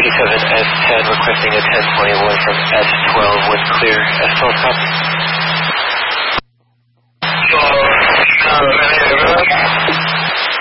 57 S10 requesting a 1021 from S12 with clear. S12 copy.